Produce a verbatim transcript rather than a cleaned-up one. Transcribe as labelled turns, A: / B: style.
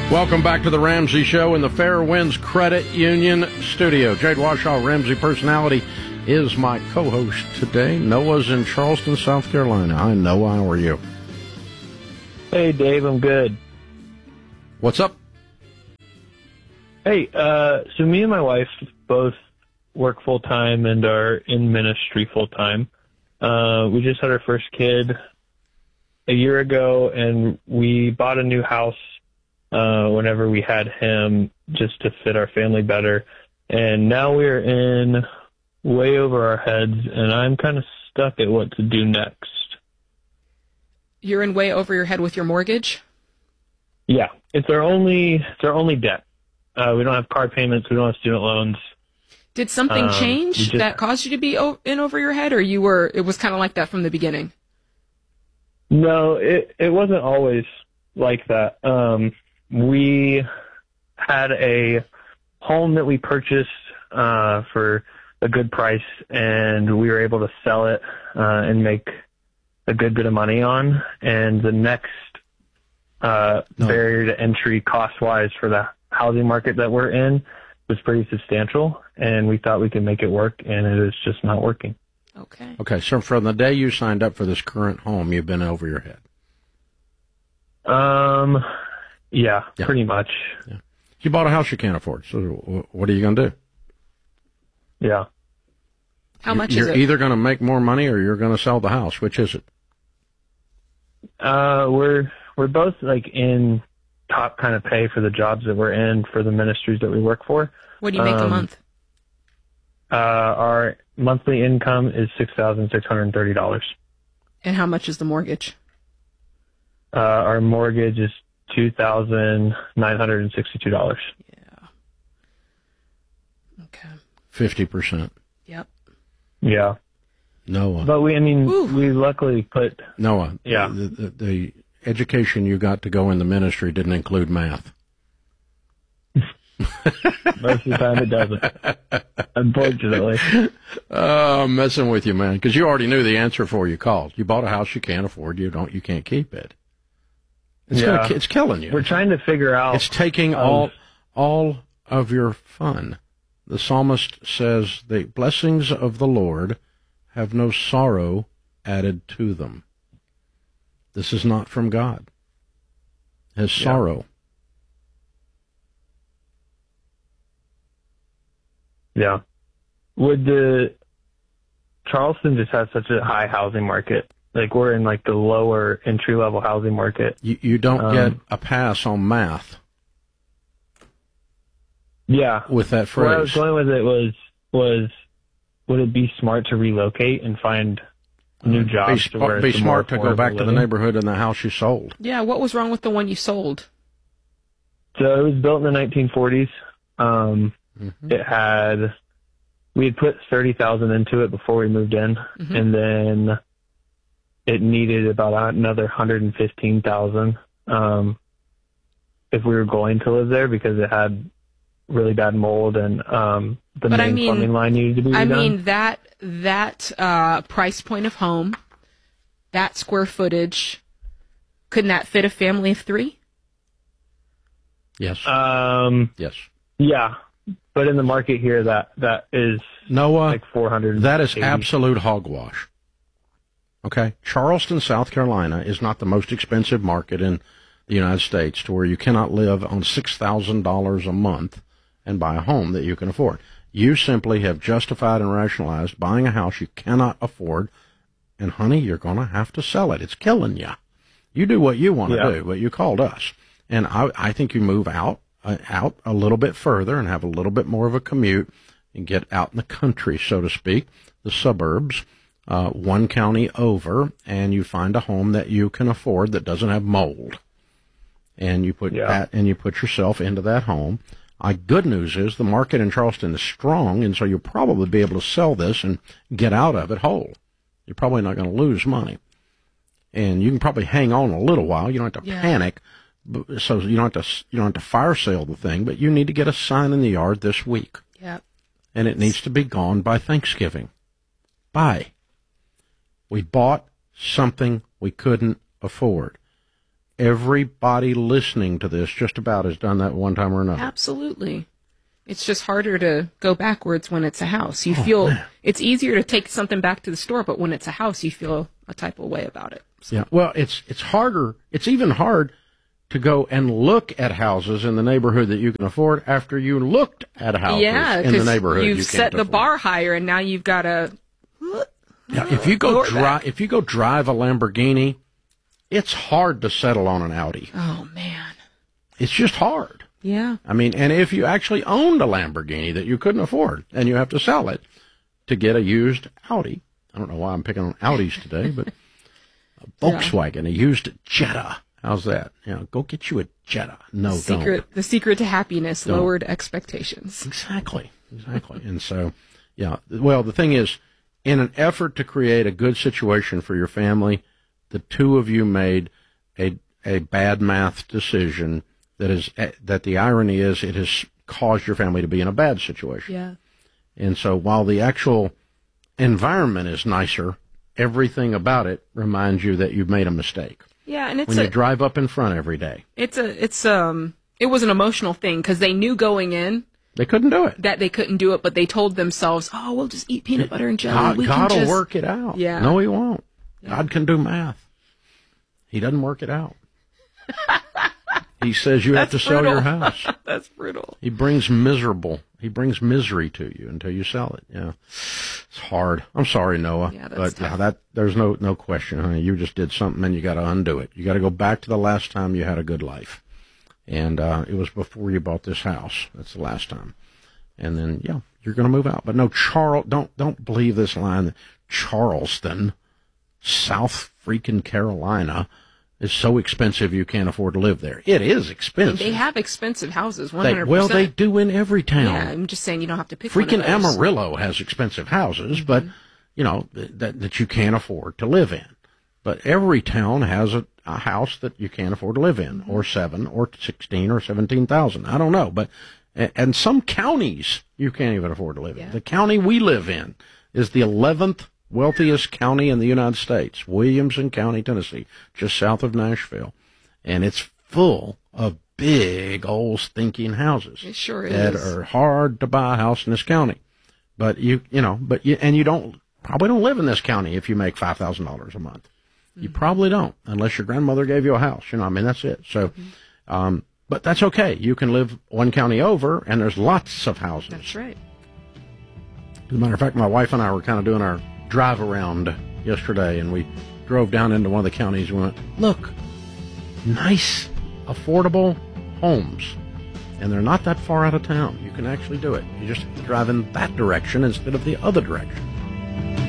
A: Welcome back to the Ramsey Show in the Fair Winds Credit Union studio. Jade Washaw, Ramsey Personality, is my co-host today. Noah's in Charleston, South Carolina. Hi, Noah. How are you?
B: Hey, Dave. I'm good.
A: What's up?
B: Hey, uh, so me and my wife both work full-time and are in ministry full-time. Uh, we just had our first kid a year ago, and we bought a new house uh, whenever we had him just to fit our family better. And now we're in way over our heads, and I'm kind of stuck at what to do next.
C: You're in way over your head with your mortgage?
B: Yeah, it's our only, it's our only debt. Uh, we don't have car payments. We don't have student loans.
C: Did something
B: um,
C: change
B: just,
C: that caused you to be o- in over your head, or you were? It was kind of like that from the beginning?
B: No, it it wasn't always like that. Um, we had a home that we purchased uh, for a good price, and we were able to sell it uh, and make a good bit of money on. And the next uh,
A: no.
B: barrier to entry, cost-wise, for the housing market that we're in was pretty substantial, and we thought we could make it work, and it is just not working.
C: Okay.
A: Okay, so from the day you signed up for this current home, you've been over your head.
B: Um, yeah,
A: yeah.
B: pretty much.
A: Yeah. You bought a house you can't afford, so what are you going to do?
B: Yeah.
C: How much
A: you're
C: is it?
A: You're either going to make more money or you're going to sell the house. Which is it?
B: Uh, we're we're both like in top kind of pay for the jobs that we're in for the ministries that we work for.
C: What do you make
B: um,
C: a month?
B: Uh, our monthly income is six thousand six hundred thirty dollars.
C: And how much is the mortgage?
B: Uh, our mortgage is two thousand nine hundred sixty-two dollars.
C: Yeah. Okay.
A: Fifty percent.
C: Yep.
B: Yeah.
A: Noah.
B: But we, I mean,
C: Ooh.
B: we luckily put.
A: Noah.
B: Yeah.
A: The, the, the education you got to go in the ministry didn't include math.
B: Most of the time it doesn't, unfortunately.
A: Oh, I'm messing with you, man, because you already knew the answer before you called. You bought a house you can't afford. You don't. You can't keep it. It's
B: Yeah.
A: gonna, it's killing you.
B: We're trying to figure out.
A: It's taking
B: um,
A: all all of your fun. The psalmist says, "The blessings of the Lord have no sorrow added to them." This is not from God. It has
B: Yeah.
A: sorrow.
B: Yeah. Would the Charleston just has such a high housing market? Like we're in like the lower entry level housing market.
A: You, you don't
B: Um,
A: get a pass on math
B: Yeah.
A: with that
B: Where I was
A: phrase.
B: going with it was was would it be smart to relocate and find new
A: Be,
B: jobs to where
A: sp- be
B: it's a more
A: smart to go back
B: affordable
A: to the
B: living?
A: neighborhood and the house you sold.
C: Yeah, what was wrong with the one you sold?
B: So it was built in the nineteen forties. Um,
A: Mm-hmm.
B: It had we had put thirty thousand into it before we moved in,
C: Mhm.
B: and then it needed about another one hundred fifteen thousand um, if we were going to live there because it had really bad mold and um, the
C: But I
B: main
C: mean-
B: plumbing line needed to be redone.
C: I mean, that that uh, price point of home, that square footage, couldn't that fit a family of three?
A: Yes.
B: um,
A: yes.
B: yeah, but in the market here, that that is
A: Noah,
B: like four hundred.
A: that is absolute hogwash. Okay? Charleston, South Carolina is not the most expensive market in the United States to where you cannot live on six thousand dollars a month and buy a home that you can afford. You simply have justified and rationalized buying a house you cannot afford, and, honey, you're going to have to sell it. It's killing you. You do what you want to
B: Yeah.
A: do, but you called us. And I, I think you move out, uh, out a little bit further and have a little bit more of a commute and get out in the country, so to speak, the suburbs, uh, one county over, and you find a home that you can afford that doesn't have mold. And you put
B: Yeah.
A: that, and you put yourself into that home. Uh, good news is the market in Charleston is strong, and so you'll probably be able to sell this and get out of it whole. You're probably not going to lose money. And you can probably hang on a little while. You don't have to
C: Yeah.
A: panic. b- So you don't have to, you don't have to fire sale the thing, but you need to get a sign in the yard this week.
C: Yep.
A: And it needs to be gone by Thanksgiving. Bye. We bought something we couldn't afford. everybody listening to this just about has done that one time or another.
C: Absolutely. It's just harder to go backwards when it's a house. You
A: Oh,
C: feel
A: man.
C: it's easier to take something back to the store, but when it's a house, you feel a type of way about it. So,
A: Yeah. Well, it's it's harder. It's even hard to go and look at houses in the neighborhood that you can afford after you looked at houses
C: yeah,
A: in the neighborhood
C: you've
A: you
C: set
A: can't
C: the
A: afford.
C: bar higher, and now you've got to.
A: Yeah, if you go
C: Lower
A: drive,
C: back.
A: if you go drive a Lamborghini, it's hard to settle on an Audi.
C: Oh man.
A: It's just hard.
C: Yeah.
A: I mean, and if you actually owned a Lamborghini that you couldn't afford and you have to sell it to get a used Audi, I don't know why I'm picking on Audis today, but a Volkswagen, a used Jetta. How's that? You know, go get you a Jetta. No,
C: Secret.
A: don't.
C: The secret to happiness:
A: Don't.
C: lowered expectations.
A: Exactly, exactly. And so, yeah. Well, the thing is, in an effort to create a good situation for your family, the two of you made a a bad math decision. That is that the irony is it has caused your family to be in a bad situation.
C: Yeah.
A: And so while the actual environment is nicer, everything about it reminds you that you've made a mistake.
C: Yeah, and it's
A: When
C: a
A: you drive up in front every day,
C: it's a it's um it was an emotional thing because they knew going in
A: they couldn't do it.
C: that they couldn't do it, but they told themselves, "Oh, we'll just eat peanut butter and jelly.
A: God,
C: we
A: God
C: can
A: will
C: just
A: work it out.
C: Yeah.
A: No, he won't. God can do math. He doesn't work it out. He says you have to
C: That's
A: sell your
C: brutal.
A: house.
C: That's brutal.
A: He brings miserable. He brings misery to you until you sell it. Yeah, it's hard. I'm sorry, Noah,
C: Yeah, that's
A: but yeah,
C: tough.
A: that there's no no question, honey. You just did something, and you got to undo it. You got to go back to the last time you had a good life, and uh, it was before you bought this house. That's the last time, and then yeah, you're going to move out. But no, Charles, don't don't believe this line that Charleston, South freaking Carolina, is so expensive you can't afford to live there. It is expensive.
C: They have expensive houses, one
A: They-
C: hundred percent.
A: well, they do in every town.
C: Yeah, I'm just saying you don't have to pick
A: Freaking
C: one of those.
A: Amarillo has expensive houses, but you know that that you can't afford to live in. But every town has a, a house that you can't afford to live in, or seven, or sixteen, or seventeen thousand. I don't know, but and, and some counties you can't even afford to live in.
C: Yeah.
A: The county we live in is the eleventh wealthiest county in the United States, Williamson County, Tennessee, just south of Nashville, and it's full of big old stinking houses
C: It sure
A: that
C: is.
A: are hard to buy a house in this county. But you, you know, but you, and you don't probably don't live in this county if you make five thousand dollars a month. You probably don't, unless your grandmother gave you a house. You know, I mean, that's it. So, um, but that's okay. You can live one county over, and there's lots of houses.
C: That's right.
A: As a matter of fact, my wife and I were kind of doing our drive around yesterday, and we drove down into one of the counties and went, look, nice, affordable homes. And they're not that far out of town. You can actually do it. You just have to drive in that direction instead of the other direction.